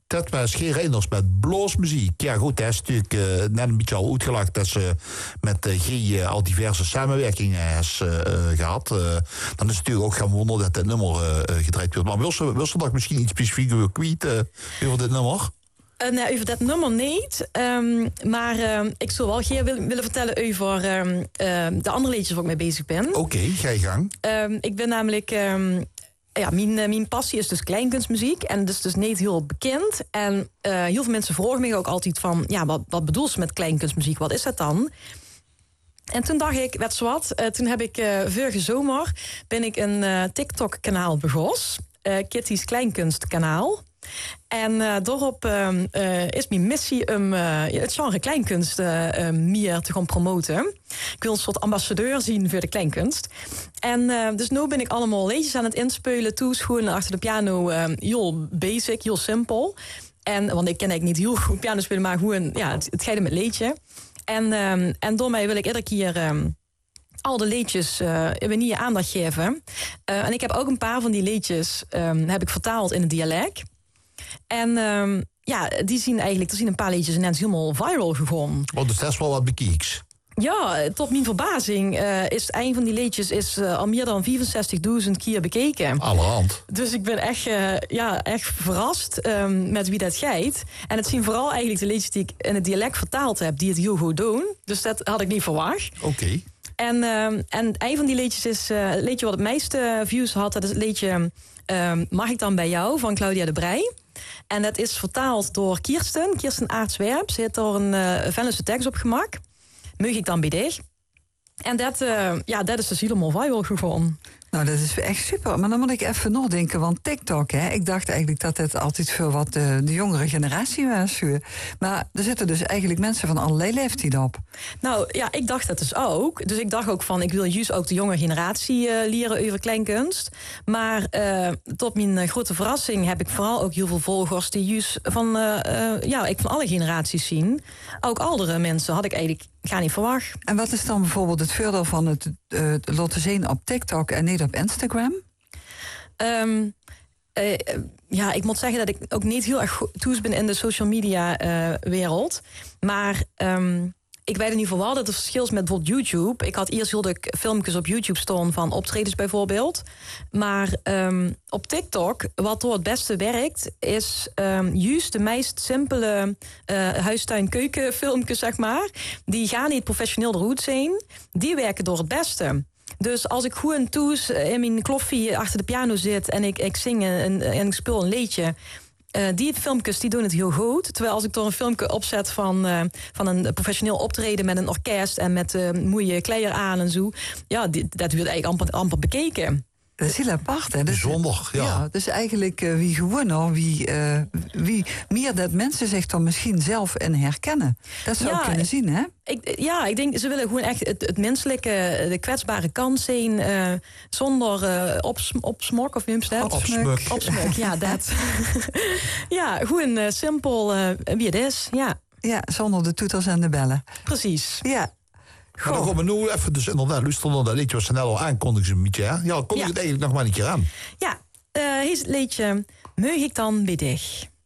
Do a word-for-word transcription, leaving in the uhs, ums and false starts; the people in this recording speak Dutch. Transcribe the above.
Dat was geen Reinders met bluesmuziek. Ja goed, hij is natuurlijk uh, net een beetje al uitgelacht dat ze met uh, G uh, al diverse samenwerkingen heeft uh, gehad. Uh, dan is het natuurlijk ook gaan wonderen dat dit nummer uh, gedraaid wordt. Maar wil ze, wil ze nog misschien iets specifiek kwijt uh, over dit nummer? Uh, nee, over dat nummer niet. Um, maar uh, ik zou wel Geer willen, willen vertellen over um, uh, de andere liedjes waar ik mee bezig ben. Oké, okay, ga je gang. Um, ik ben namelijk... Um, Ja, mijn, mijn passie is dus kleinkunstmuziek en dat is dus niet heel bekend. En uh, heel veel mensen vragen me ook altijd van... ja, wat, wat bedoel ze met kleinkunstmuziek? Wat is dat dan? En toen dacht ik, weet je wat? Uh, toen heb ik uh, vorige zomer... ben ik een uh, TikTok-kanaal begonnen. Uh, Kitty's Kleinkunstkanaal. En uh, daarop uh, uh, is mijn missie om uh, het genre kleinkunst uh, uh, meer te gaan promoten. Ik wil een soort ambassadeur zien voor de kleinkunst. En uh, dus nu ben ik allemaal liedjes aan het inspelen, toeschoenen achter de piano. Uh, heel basic, heel simpel. En, want ik ken eigenlijk niet heel goed piano spelen, maar gewoon, ja, het, het gaat om het liedje. En, uh, en daarmee wil ik iedere keer... Uh, al de liedjes uh, een nieuwe aandacht geven. Uh, en ik heb ook een paar van die liedjes um, heb ik vertaald in het dialect. En um, ja, die zien eigenlijk, er zien een paar liedjes ineens helemaal viral gegaan. Oh, dus dat is wel wat bekieks. Ja, tot mijn verbazing uh, is een van die liedjes is, uh, al meer dan vierenzestigduizend keer bekeken. Allerhand. Dus ik ben echt, uh, ja, echt verrast um, met wie dat gaat. En het zien vooral eigenlijk de liedjes die ik in het dialect vertaald heb, die het heel goed doen. Dus dat had ik niet verwacht. Oké. Okay. En, uh, en een van die liedjes is uh, het liedje wat het meeste views had. Dat is het liedje uh, Mag ik dan bij jou van Claudia de Breij. En dat is vertaald door Kirsten, Kirsten Aartswerp. Ze heeft er een uh, Venlose tekst op gemaakt. Mag ik dan bij dich? En dat, uh, ja, dat is dus helemaal viral geworden. Nou, dat is echt super. Maar dan moet ik even nog denken, want TikTok, hè, ik dacht eigenlijk dat het altijd voor wat de, de jongere generatie was. Maar er zitten dus eigenlijk mensen van allerlei leeftijd op. Nou ja, ik dacht dat dus ook. Dus ik dacht ook van, ik wil juist ook de jonge generatie uh, leren over kleinkunst. Maar uh, tot mijn uh, grote verrassing heb ik vooral ook heel veel volgers die juist van, uh, uh, ja, ik van alle generaties zien. Ook oudere mensen had ik eigenlijk ga niet verwacht. En wat is dan bijvoorbeeld het voordeel van het uh, laten zien op TikTok en niet op Instagram? Um, uh, ja, ik moet zeggen dat ik ook niet heel erg toes ben in de social media uh, wereld. Maar um, ik weet in ieder geval wel dat er verschil is met bijvoorbeeld YouTube. Ik had eerst heel de filmpjes op YouTube staan van optredens bijvoorbeeld. Maar um, op TikTok, wat door het beste werkt, is um, juist de meest simpele uh, huistuin-keukenfilmpjes, zeg maar. Die gaan niet professioneel eruit zijn. Die werken door het beste. Dus als ik gewoon toes in mijn kloffie achter de piano zit en ik, ik zing en, en ik speel een liedje. Uh, die filmpjes die doen het heel goed. Terwijl als ik door een filmpje opzet van, uh, van een professioneel optreden met een orkest en met uh, mooie kleier aan en zo. Ja, die, dat wordt eigenlijk amper, amper bekeken. Dat is heel apart, hè? Bijzonder, ja. ja. Dus eigenlijk uh, wie gewoon al, wie, uh, wie meer dat mensen zich dan misschien zelf in herkennen. Dat zou ja, ik kunnen zien, hè? Ik, ja, ik denk, ze willen gewoon echt het, het menselijke, de kwetsbare kant zien, uh, zonder uh, ops, opsmok, of hoe dat? Opsmuk. Opsmuk, ja, dat. ja, gewoon uh, simpel uh, wie het is, ja. Ja, zonder de toeters en de bellen. Precies. Ja. Maar dan gaan we nu even dus inderdaad luisteren naar dat liedje wat ze net al aankondigen een beetje. Hè? Ja, kondig ja. het eigenlijk nog maar een keer aan. Ja, uh, hier is het liedje Meug ik dan bij dich.